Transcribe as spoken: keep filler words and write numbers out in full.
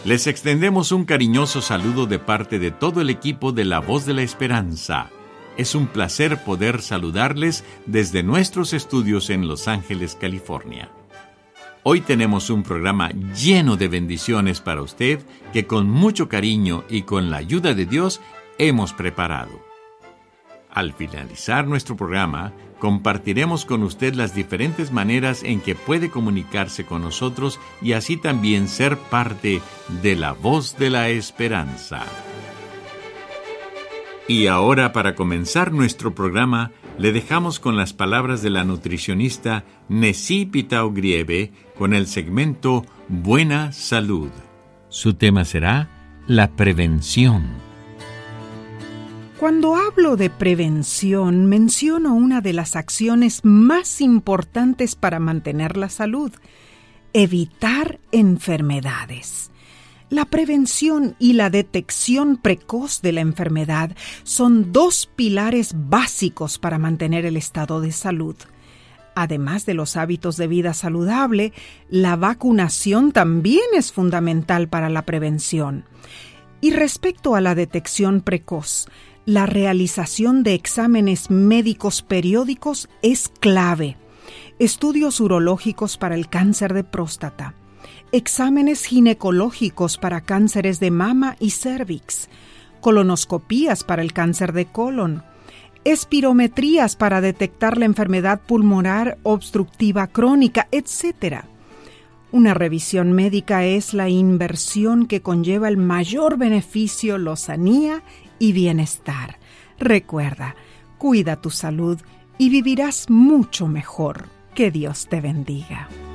Les extendemos un cariñoso saludo de parte de todo el equipo de La Voz de la Esperanza. Es un placer poder saludarles desde nuestros estudios en Los Ángeles, California. Hoy tenemos un programa lleno de bendiciones para usted que con mucho cariño y con la ayuda de Dios hemos preparado. Al finalizar nuestro programa, compartiremos con usted las diferentes maneras en que puede comunicarse con nosotros y así también ser parte de La Voz de la Esperanza. Y ahora, para comenzar nuestro programa, le dejamos con las palabras de la nutricionista Nessie Pitao Grieve con el segmento Buena Salud. Su tema será la prevención. Cuando hablo de prevención, menciono una de las acciones más importantes para mantener la salud: evitar enfermedades. La prevención y la detección precoz de la enfermedad son dos pilares básicos para mantener el estado de salud. Además de los hábitos de vida saludable, la vacunación también es fundamental para la prevención. Y respecto a la detección precoz, la realización de exámenes médicos periódicos es clave. Estudios urológicos para el cáncer de próstata, exámenes ginecológicos para cánceres de mama y cérvix, colonoscopías para el cáncer de colon, espirometrías para detectar la enfermedad pulmonar obstructiva crónica, etcétera. Una revisión médica es la inversión que conlleva el mayor beneficio, lozanía y bienestar. Recuerda, cuida tu salud y vivirás mucho mejor. Que Dios te bendiga.